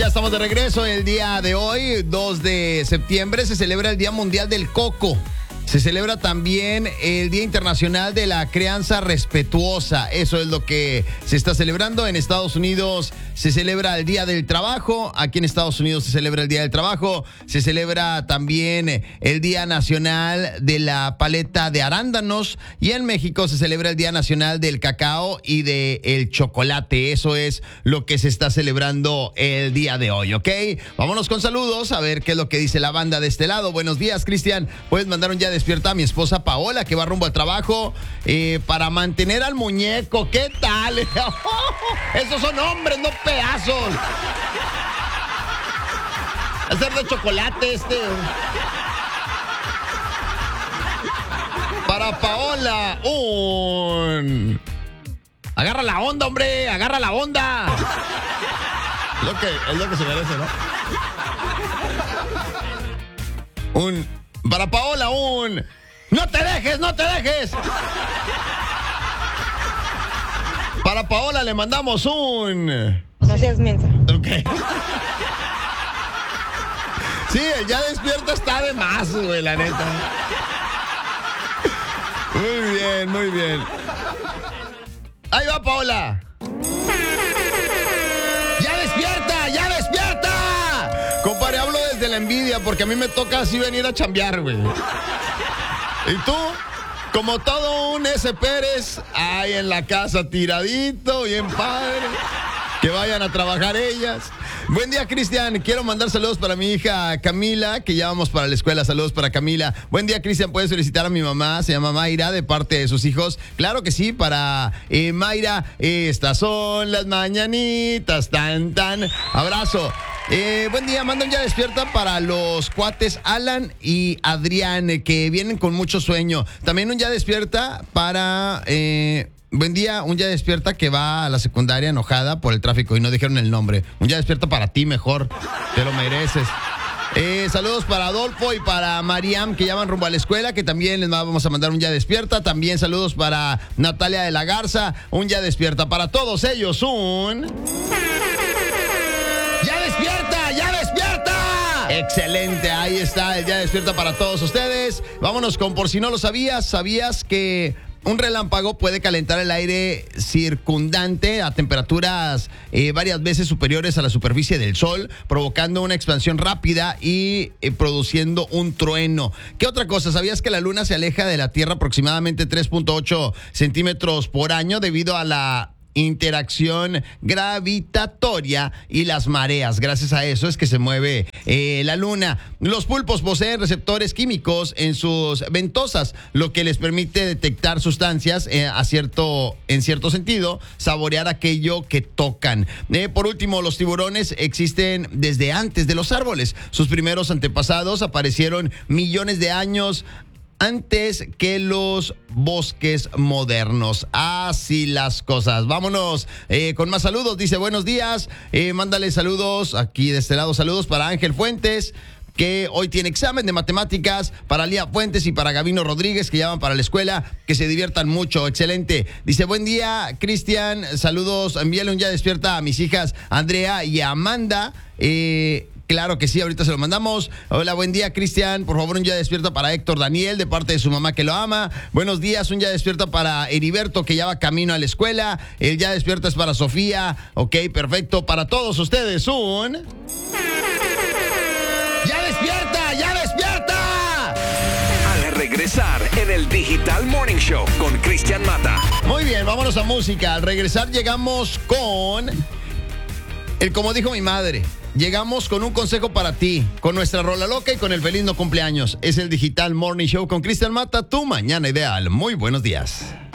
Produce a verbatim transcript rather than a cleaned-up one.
Ya estamos de regreso. El día de hoy, dos de septiembre, se celebra el Día Mundial del Coco. Se celebra también el Día Internacional de la Crianza Respetuosa. Eso es lo que se está celebrando. En Estados Unidos se celebra el Día del Trabajo. Aquí en Estados Unidos se celebra el Día del Trabajo. Se celebra también el Día Nacional de la Paleta de Arándanos. Y en México se celebra el Día Nacional del Cacao y del Chocolate. Eso es lo que se está celebrando el día de hoy, ¿ok? Vámonos con saludos a ver qué es lo que dice la banda de este lado. Buenos días, Cristian. Puedes mandar un ya despierta a mi esposa Paola, que va rumbo al trabajo, eh, para mantener al muñeco. ¿Qué tal? Esos son hombres, no pedazos. Hacer de chocolate este. Para Paola, un... Agarra la onda, hombre, agarra la onda. Es lo que, es lo que se merece, ¿no? Un... Para Paola, un... ¡No te dejes, no te dejes! Para Paola le mandamos un... No seas mensa. Ok. Sí, el ya despierta está de más, güey, la neta. Muy bien, muy bien. Ahí va, Paola. ¡Ya despierta, ya despierta! Compadre, hablo desde la envidia porque a mí me toca así venir a chambear, güey. ¿Y tú? Como todo un S. Pérez, ahí en la casa tiradito, bien padre. Que vayan a trabajar ellas. Buen día, Cristian. Quiero mandar saludos para mi hija Camila, que ya vamos para la escuela. Saludos para Camila. Buen día, Cristian. Puedes felicitar a mi mamá, se llama Mayra, de parte de sus hijos. Claro que sí, para eh, Mayra. Estas son las mañanitas, tan, tan. Abrazo. Eh, buen día, manda un ya despierta para los cuates Alan y Adrián, eh, que vienen con mucho sueño. También un ya despierta para... Eh, buen día, un ya despierta que va a la secundaria enojada por el tráfico y no dijeron el nombre. Un ya despierta para ti mejor, te lo mereces. Eh, saludos para Adolfo y para Mariam, que ya van rumbo a la escuela, que también les vamos a mandar un ya despierta. También saludos para Natalia de la Garza, un ya despierta para todos ellos, un... ¡Ya despierta! ¡Ya despierta! Excelente, ahí está el ya despierta para todos ustedes. Vámonos con por si no lo sabías. ¿Sabías que un relámpago puede calentar el aire circundante a temperaturas eh, varias veces superiores a la superficie del Sol, provocando una expansión rápida y eh, produciendo un trueno? ¿Qué otra cosa? ¿Sabías que la Luna se aleja de la Tierra aproximadamente tres punto ocho centímetros por año debido a la interacción gravitatoria y las mareas? Gracias a eso es que se mueve eh, la luna. Los pulpos poseen receptores químicos en sus ventosas, lo que les permite detectar sustancias eh, a cierto, en cierto sentido, saborear aquello que tocan. Eh, por último, los tiburones existen desde antes de los árboles. Sus primeros antepasados aparecieron millones de años antes que los bosques modernos. Así las cosas. Vámonos eh, con más saludos. Dice, buenos días. Eh, mándale saludos aquí de este lado. Saludos para Ángel Fuentes, que hoy tiene examen de matemáticas, para Lía Fuentes y para Gabino Rodríguez, que ya van para la escuela. Que se diviertan mucho. Excelente. Dice, buen día, Cristian. Saludos. Envíale un ya despierta a mis hijas Andrea y Amanda. Eh... Claro que sí, ahorita se lo mandamos. Hola, buen día, Cristian. Por favor, un ya despierta para Héctor Daniel, de parte de su mamá que lo ama. Buenos días, un ya despierta para Heriberto, que ya va camino a la escuela. El ya despierta es para Sofía. Ok, perfecto. Para todos ustedes, un... ¡Ya despierta! ¡Ya despierta! Al regresar en el Digital Morning Show con Cristian Mata. Muy bien, vámonos a música. Al regresar llegamos con... El como dijo mi madre. Llegamos con un consejo para ti, con nuestra rola loca y con el feliz no cumpleaños. Es el Digital Morning Show con Cristian Mata, tu mañana ideal. Muy buenos días.